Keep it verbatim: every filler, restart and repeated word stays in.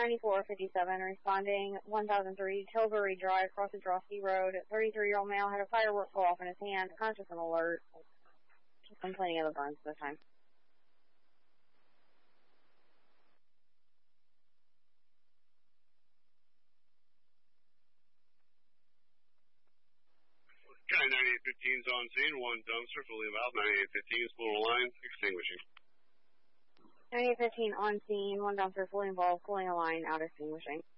ninety-four fifty-seven, responding one thousand three, Tilbury Drive, across the Drosky Road. thirty-three-year-old male had a firework go off in his hand, conscious and alert. Just complaining of the burns this time. Okay, ninety-eight fifteen is on scene. One dumpster fully involved. ninety-eight fifteen is full line, extinguishing. ninety-eight fifteen on scene. One dumpster fully involved, pulling a line out, extinguishing.